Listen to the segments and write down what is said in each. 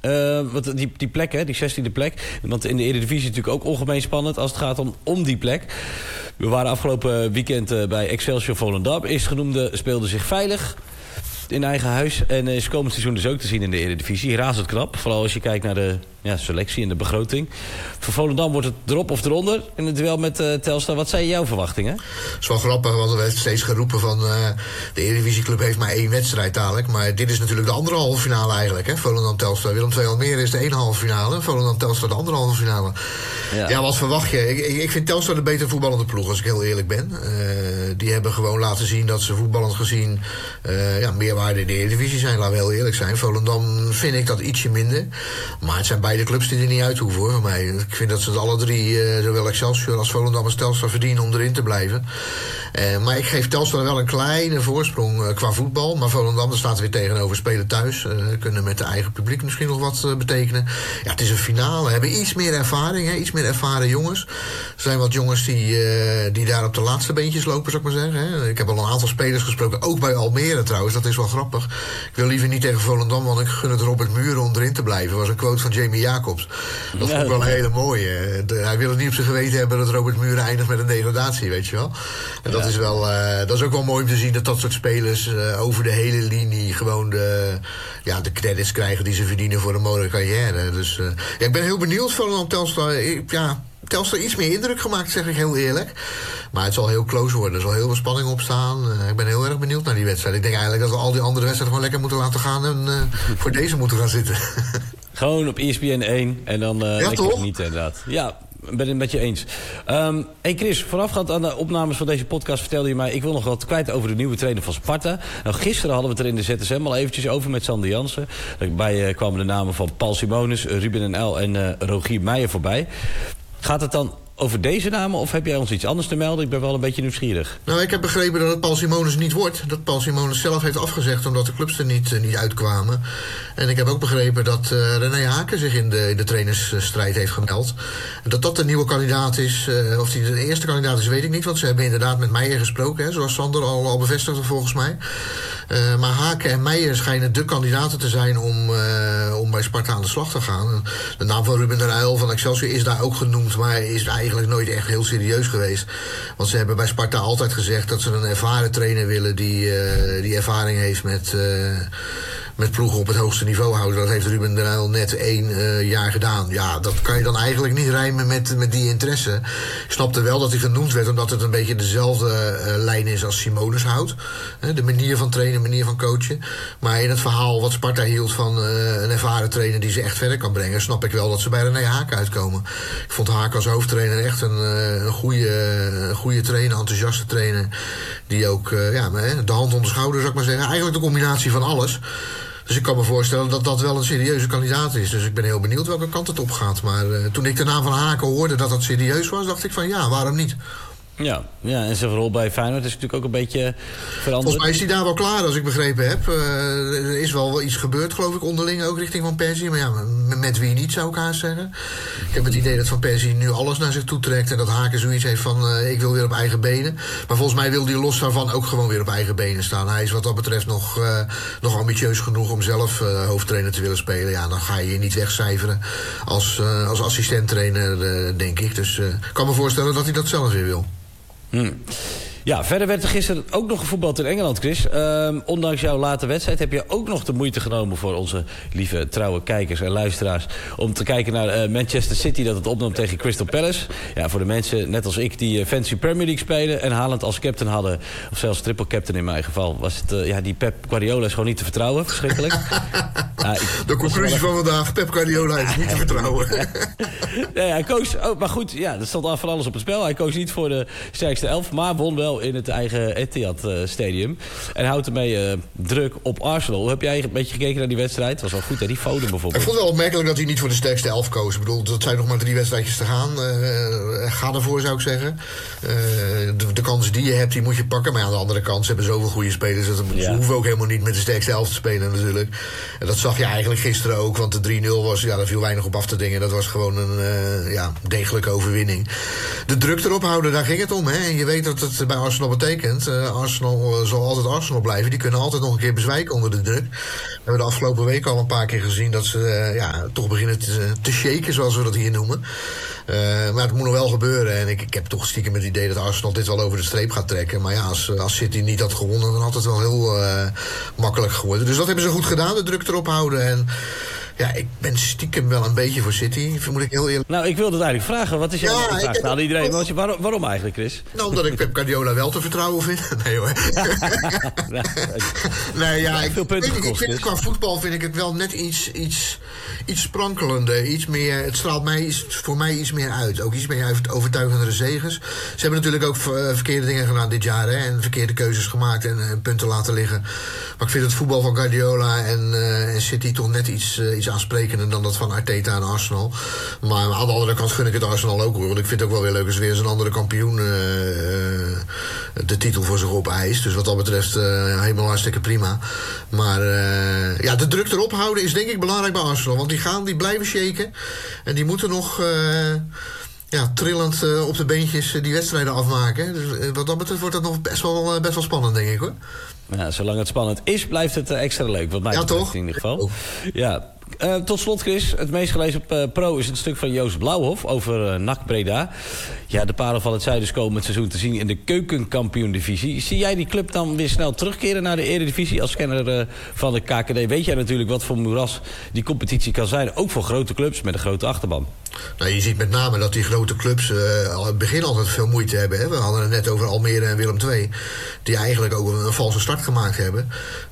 Want die plek, hè, die 16e plek. Want in de Eredivisie is het natuurlijk ook ongemeen spannend als het gaat om die plek. We waren afgelopen weekend bij Excelsior Volendam. Eerstgenoemde speelde zich veilig in eigen huis. En is komend seizoen dus ook te zien in de Eredivisie. Razend knap. Vooral als je kijkt naar de selectie en de begroting. Voor Volendam wordt het erop of eronder in het duel met Telstar. Wat zijn jouw verwachtingen? Het is wel grappig, want er werd steeds geroepen van de Eredivisieclub heeft maar 1 wedstrijd dadelijk. Maar dit is natuurlijk de andere halve finale eigenlijk. Hè? Volendam-Telstar. Willem II Almere is de 1 halve finale. Volendam-Telstar de andere halve finale. Ja, wat verwacht je? Ik vind Telstar de betere voetballende ploeg, als ik heel eerlijk ben. Die hebben gewoon laten zien dat ze voetballend gezien meerwaarde in de Eredivisie zijn. Laten we heel eerlijk zijn. Volendam vind ik dat ietsje minder. Maar het zijn beide clubs die er niet uit hoeven, hoor, voor mij. Ik vind dat ze het alle drie, zowel Excelsior als Volendam als Telstar, verdienen om erin te blijven. Maar ik geef Telstar wel een kleine voorsprong qua voetbal. Maar Volendam, daar staat weer tegenover, spelen thuis. Kunnen met de eigen publiek misschien nog wat betekenen. Ja, het is een finale. Hebben iets meer ervaring, iets meer ervaren jongens. Er zijn wat jongens die daar op de laatste beentjes lopen, zou ik maar zeggen. Hè. Ik heb al een aantal spelers gesproken, ook bij Almere trouwens. Dat is wel grappig. Ik wil liever niet tegen Volendam, want ik gun het Robert Muren om erin te blijven. Dat was een quote van Jamie Jacobs. Dat vond ik wel een hele mooie. Hij wil het niet op zijn geweten hebben dat Robert Muren eindigt met een degradatie, weet je wel. En dat is wel, dat is ook wel mooi om te zien dat soort spelers over de hele linie gewoon de credits krijgen die ze verdienen voor een mooie carrière. Dus ik ben heel benieuwd van Telstar. Telstar iets meer indruk gemaakt, zeg ik heel eerlijk. Maar het zal heel close worden. Er zal heel veel spanning op staan. Ik ben heel erg benieuwd naar die wedstrijd. Ik denk eigenlijk dat we al die andere wedstrijden gewoon lekker moeten laten gaan en voor deze moeten gaan zitten. Gewoon op ESPN 1 en dan lekker genieten, inderdaad. Ja, ik ben het met je eens. Hey Chris, voorafgaand aan de opnames van deze podcast vertelde je mij, ik wil nog wat kwijt over de nieuwe trainer van Sparta. Nou, gisteren hadden we het er in de ZSM al eventjes over met Sander Jansen. Daarbij kwamen de namen van Paul Simonis, Ruben NL en Rogier Meijer voorbij. Gaat het dan over deze namen of heb jij ons iets anders te melden? Ik ben wel een beetje nieuwsgierig. Nou, ik heb begrepen dat het Paul Simonis niet wordt. Dat Paul Simonis zelf heeft afgezegd omdat de clubs er niet uitkwamen. En ik heb ook begrepen dat René Haken zich in de trainersstrijd heeft gemeld. En dat de nieuwe kandidaat is. Of die de eerste kandidaat is, weet ik niet. Want ze hebben inderdaad met Meijer gesproken. Hè, zoals Sander al bevestigde volgens mij. Maar Haken en Meijer schijnen de kandidaten te zijn om bij Sparta aan de slag te gaan. De naam van Ruben den Uyl van Excelsior is daar ook genoemd, maar is eigenlijk nooit echt heel serieus geweest. Want ze hebben bij Sparta altijd gezegd dat ze een ervaren trainer willen die ervaring heeft met ploegen op het hoogste niveau houden. Dat heeft Ruben den Uyl net 1 jaar gedaan. Ja, dat kan je dan eigenlijk niet rijmen met die interesse. Ik snapte wel dat hij genoemd werd, omdat het een beetje dezelfde lijn is als Simonis houdt. De manier van trainen, manier van coachen. Maar in het verhaal wat Sparta hield van een ervaren trainer die ze echt verder kan brengen, snap ik wel dat ze bij René Haken uitkomen. Ik vond Haken als hoofdtrainer echt een goede trainer, enthousiaste trainer. Die ook de hand onder de schouder, zou ik maar zeggen. Eigenlijk de combinatie van alles. Dus ik kan me voorstellen dat dat wel een serieuze kandidaat is. Dus ik ben heel benieuwd welke kant het op gaat. Maar toen ik de naam van Haken hoorde dat serieus was, dacht ik van ja, waarom niet? Ja, en zijn rol bij Feyenoord is natuurlijk ook een beetje veranderd. Volgens mij is hij daar wel klaar, als ik begrepen heb. Er is wel iets gebeurd, geloof ik, onderling ook richting Van Persie. Maar ja, met wie niet, zou ik haast zeggen. Ik heb het idee dat Van Persie nu alles naar zich toe trekt en dat Haken zoiets heeft van ik wil weer op eigen benen. Maar volgens mij wil hij los daarvan ook gewoon weer op eigen benen staan. Hij is wat dat betreft nog ambitieus genoeg om zelf hoofdtrainer te willen spelen. Ja, dan ga je je niet wegcijferen als assistenttrainer, denk ik. Dus ik kan me voorstellen dat hij dat zelf weer wil. Ja, verder werd er gisteren ook nog gevoetbald in Engeland, Chris. Ondanks jouw late wedstrijd heb je ook nog de moeite genomen voor onze lieve trouwe kijkers en luisteraars om te kijken naar Manchester City dat het opnam tegen Crystal Palace. Ja, voor de mensen, net als ik, die Fantasy Premier League spelen en Haaland als captain hadden, of zelfs triple captain in mijn geval, was het, die Pep Guardiola is gewoon niet te vertrouwen. Verschrikkelijk. De conclusie van vandaag, Pep Guardiola is niet te vertrouwen. Nee, hij koos, maar goed, er stond van alles op het spel. Hij koos niet voor de sterkste 11, maar won wel in het eigen Etihad Stadium. En houdt ermee druk op Arsenal. Heb jij een beetje gekeken naar die wedstrijd? Het was wel goed, hè? Die Foden bijvoorbeeld. Ik vond het wel opmerkelijk dat hij niet voor de sterkste 11 koos. Ik bedoel, dat zijn nog maar 3 wedstrijdjes te gaan. Ga ervoor, zou ik zeggen. De kansen die je hebt, die moet je pakken. Maar aan de andere kant, ze hebben zoveel goede spelers. Ze hoeven ook helemaal niet met de sterkste 11 te spelen natuurlijk. En dat zag je eigenlijk gisteren ook. Want de 3-0 was, daar viel weinig op af te dingen. Dat was gewoon een degelijke overwinning. De druk erop houden, daar ging het om. Hè? En je weet dat het bij Arsenal betekent. Arsenal zal altijd Arsenal blijven. Die kunnen altijd nog een keer bezwijken onder de druk. We hebben de afgelopen week al een paar keer gezien dat ze toch beginnen te shaken, zoals we dat hier noemen. Maar het moet nog wel gebeuren. En ik heb toch stiekem het idee dat Arsenal dit wel over de streep gaat trekken. Maar ja, als City niet had gewonnen, dan had het wel heel makkelijk geworden. Dus dat hebben ze goed gedaan, de druk erop houden. En ja, ik ben stiekem wel een beetje voor City, moet ik heel eerlijk. Nou, ik wilde het eigenlijk vragen. Wat is jouw vraag aan iedereen? Waarom eigenlijk, Chris? Nou, omdat ik Pep Guardiola wel te vertrouwen vind. Nee hoor. Nee, ja, ik vind het qua voetbal vind ik het wel net iets sprankelender. Iets meer, het straalt voor mij iets meer uit. Ook iets meer overtuigendere zeges. Ze hebben natuurlijk ook verkeerde dingen gedaan dit jaar. Hè, en verkeerde keuzes gemaakt en punten laten liggen. Maar ik vind het voetbal van Guardiola en City toch net iets aansprekender dan dat van Arteta en Arsenal. Maar aan de andere kant gun ik het Arsenal ook hoor. Want ik vind het ook wel weer leuk als weer eens een andere kampioen de titel voor zich opeist. Dus wat dat betreft helemaal hartstikke prima. Maar de druk erop houden is denk ik belangrijk bij Arsenal. Want die blijven shaken. En die moeten nog trillend op de beentjes die wedstrijden afmaken. Dus wat dat betreft wordt dat nog best wel spannend, denk ik hoor. Ja, zolang het spannend is, blijft het extra leuk. Wat mij betreft in ieder geval. Ja. Tot slot, Chris, het meest gelezen op Pro is het stuk van Joost Blauwhof over NAC Breda. Ja, de parel van het zuiden komen het seizoen te zien in de keukenkampioen-divisie. Zie jij die club dan weer snel terugkeren naar de eredivisie? Als kenner van de KKD weet jij natuurlijk wat voor moeras die competitie kan zijn. Ook voor grote clubs met een grote achterban. Nou, je ziet met name dat die grote clubs al in het begin altijd veel moeite hebben. Hè? We hadden het net over Almere en Willem II. Die eigenlijk ook een valse start gemaakt hebben.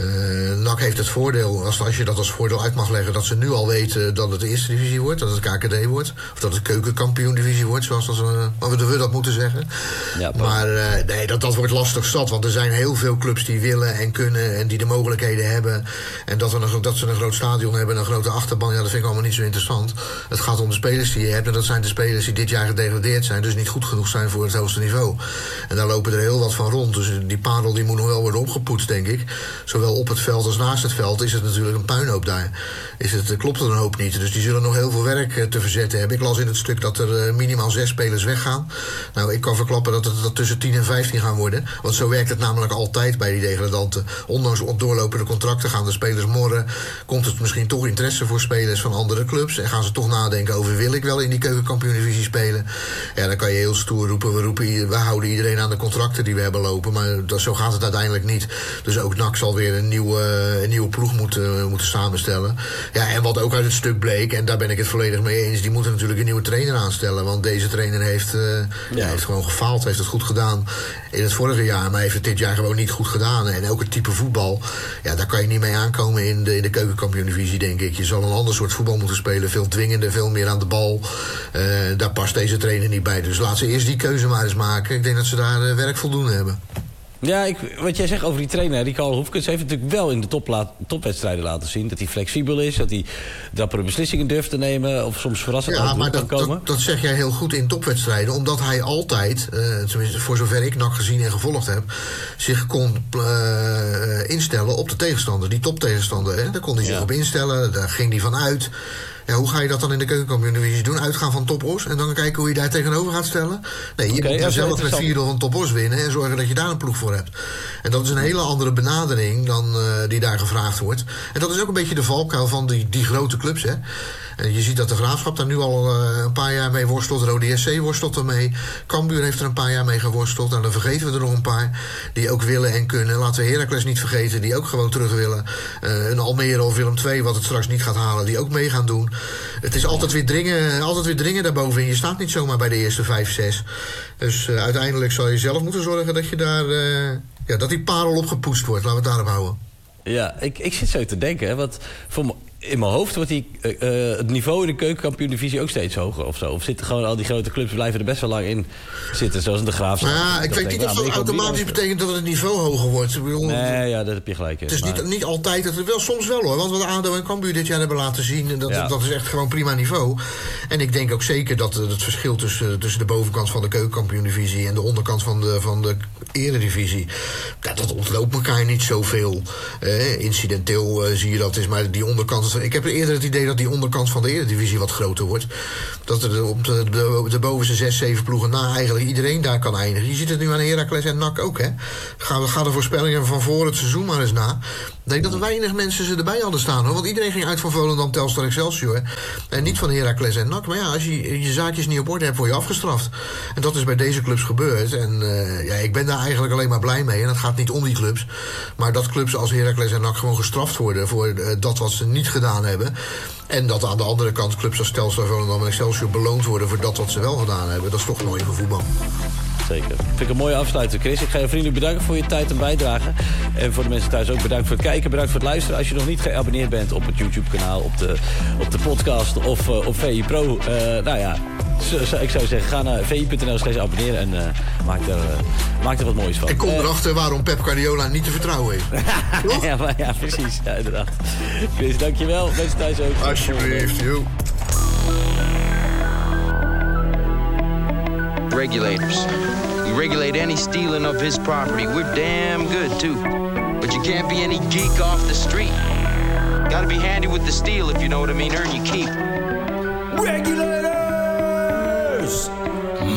NAC heeft het voordeel, als je dat als voordeel uit mag leggen, dat ze nu al weten dat het de eerste divisie wordt, dat het KKD wordt. Of dat het keukenkampioen-divisie wordt, zoals we dat moeten zeggen. Ja, maar nee, dat wordt lastig zat. Want er zijn heel veel clubs die willen en kunnen en die de mogelijkheden hebben. En dat ze een groot stadion hebben en een grote achterban, ja, dat vind ik allemaal niet zo interessant. Het gaat om de spelers die je hebt. En dat zijn de spelers die dit jaar gedegradeerd zijn, dus niet goed genoeg zijn voor het hoogste niveau. En daar lopen er heel wat van rond. Dus die parel die moet nog wel worden opgepoetst, denk ik. Zowel op het veld als naast het veld is het natuurlijk een puinhoop daar. Klopt er een hoop niet. Dus die zullen nog heel veel werk te verzetten hebben. Ik las in het stuk dat er minimaal 6 spelers weggaan. Nou, ik kan verklappen dat het tussen 10 en 15 gaan worden. Want zo werkt het namelijk altijd bij die degradanten. Ondanks doorlopende contracten gaan de spelers morren. Komt het misschien toch interesse voor spelers van andere clubs. En gaan ze toch nadenken over, wil ik wel in die keukenkampioen-divisie spelen? Ja, dan kan je heel stoer roepen. We houden iedereen aan de contracten die we hebben lopen. Maar zo gaat het uiteindelijk niet. Dus ook NAC zal weer een nieuwe ploeg moeten samenstellen. Ja, en wat ook uit het stuk bleek, en daar ben ik het volledig mee eens, die moeten natuurlijk een nieuwe trainer aanstellen. Want deze trainer heeft gewoon gefaald, heeft het goed gedaan in het vorige jaar, maar heeft het dit jaar gewoon niet goed gedaan. En ook het type voetbal, ja, daar kan je niet mee aankomen in de keukenkampioen-divisie, denk ik. Je zal een ander soort voetbal moeten spelen, veel dwingender, veel meer aan de bal. Daar past deze trainer niet bij. Dus laat ze eerst die keuze maar eens maken. Ik denk dat ze daar werk voldoende hebben. Ja, wat jij zegt over die trainer, die Karl Hoefkens, heeft natuurlijk wel in de topwedstrijden laten zien dat hij flexibel is, dat hij dappere beslissingen durft te nemen of soms verrassend kan komen. Dat zeg jij heel goed in topwedstrijden, omdat hij altijd, tenminste voor zover ik NAC gezien en gevolgd heb, zich kon instellen op de tegenstander, die toptegenstander. Hè? Daar kon hij zich op instellen, daar ging hij van uit. Ja, hoe ga je dat dan in de keukenkampioen-divisie doen? Uitgaan van Top Os en dan kijken hoe je daar tegenover gaat stellen? Nee, je moet zelf met 4-0 van Top Os winnen en zorgen dat je daar een ploeg voor hebt. En dat is een hele andere benadering dan die daar gevraagd wordt. En dat is ook een beetje de valkuil van die grote clubs, hè. En je ziet dat de Graafschap daar nu al een paar jaar mee worstelt. Rode SC worstelt ermee. Cambuur heeft er een paar jaar mee geworsteld. En dan vergeten we er nog een paar die ook willen en kunnen. Laten we Heracles niet vergeten, die ook gewoon terug willen. Een Almere of Willem II, wat het straks niet gaat halen, die ook mee gaan doen. Het is altijd weer dringen daarbovenin. Je staat niet zomaar bij de eerste 5, 6. Dus uiteindelijk zal je zelf moeten zorgen dat je daar dat die parel opgepoetst wordt. Laten we het daarop houden. Ja, ik zit zo te denken, hè, want in mijn hoofd wordt het niveau in de keukenkampioen-divisie ook steeds hoger of zo. Of zitten gewoon al die grote clubs blijven er best wel lang in zitten, zoals de Graafschap. Ja, ik weet niet of dat automatisch betekent dat het niveau hoger wordt. Ik bedoel, nee, ja, dat heb je gelijk. Het is niet altijd, soms wel hoor. Want wat ADO en Cambuur dit jaar hebben laten zien, dat is echt gewoon prima niveau. En ik denk ook zeker dat het verschil tussen de bovenkant van de keukenkampioen-divisie en de onderkant van de eredivisie, dat ontloopt elkaar niet zoveel. Incidenteel zie je dat is, maar die onderkant ik heb eerder het idee dat die onderkant van de Eredivisie wat groter wordt. Dat er op de bovenste 6, 7 ploegen na eigenlijk iedereen daar kan eindigen. Je ziet het nu aan Heracles en NAC ook, hè. Ga de voorspellingen van voor het seizoen maar eens na. Ik denk dat er weinig mensen ze erbij hadden staan, hoor. Want iedereen ging uit van Volendam, Telstar, Excelsior. En niet van Heracles en NAC. Maar ja, als je je zaakjes niet op orde hebt, word je afgestraft. En dat is bij deze clubs gebeurd. En ik ben daar eigenlijk alleen maar blij mee. En het gaat niet om die clubs. Maar dat clubs als Heracles en NAC gewoon gestraft worden voor dat wat ze niet gedaan hebben. En dat aan de andere kant clubs als Telstar, Volendam en Excelsior beloond worden voor dat wat ze wel gedaan hebben. Dat is toch mooi voor voetbal. Zeker. Vind ik een mooie afsluiter, Chris. Ik ga je vriendelijk bedanken voor je tijd en bijdrage. En voor de mensen thuis ook bedankt voor het kijken, bedankt voor het luisteren. Als je nog niet geabonneerd bent op het YouTube-kanaal, op de podcast of op VI Pro, ik zou zeggen, ga naar vi.nl/abonneren en maak er wat moois van. En kom erachter waarom Pep Guardiola niet te vertrouwen is. ja, precies. Ja, inderdaad. Chris, dankjewel. Mensen thuis ook. Alsjeblieft, joh. Regulators. We regulate any stealing of his property. We're damn good, too. But you can't be any geek off the street. Gotta be handy with the steel, if you know what I mean. Earn your keep. Regulators!